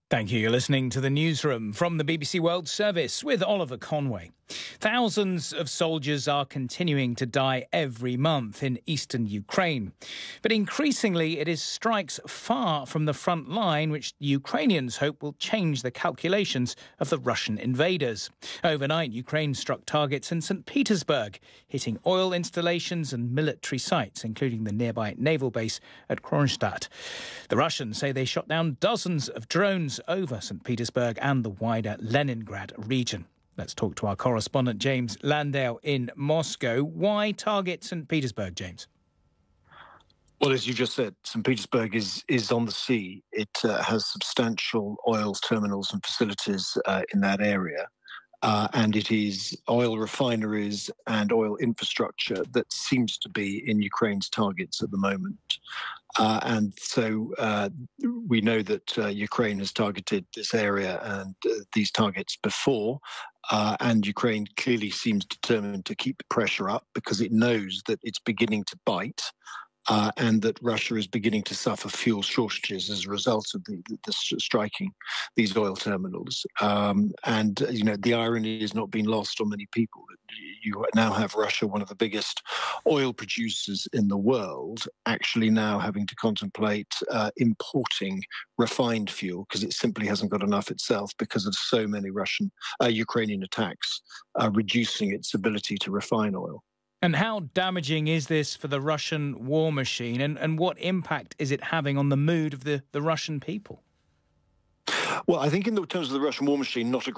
Thank you. You're listening to the newsroom from the BBC World Service with Oliver Conway. Thousands of soldiers are continuing to die every month in eastern Ukraine. But increasingly, it is strikes far from the front line which Ukrainians hope will change the calculations of the Russian invaders. Overnight, Ukraine struck targets in St. Petersburg, hitting oil installations and military sites, including the nearby naval base at Kronstadt. The Russians say they shot down dozens of drones over St. Petersburg and the wider Leningrad region. Let's talk to our correspondent, James Landale in Moscow. Why target St. Petersburg, James? Well, as you just said, St. Petersburg is on the sea. It has substantial oil terminals and facilities in that area. And it is oil refineries and oil infrastructure that seems to be in Ukraine's targets at the moment. And so we know that Ukraine has targeted this area and these targets before. And Ukraine clearly seems determined to keep the pressure up because it knows that it's beginning to bite. And that Russia is beginning to suffer fuel shortages as a result of the striking these oil terminals. And the irony is not being lost on many people. You now have Russia, one of the biggest oil producers in the world, actually now having to contemplate importing refined fuel because it simply hasn't got enough itself because of so many Ukrainian attacks, reducing its ability to refine oil. And how damaging is this for the Russian war machine? And what impact is it having on the mood of the Russian people? Well, I think in terms of the Russian war machine, not a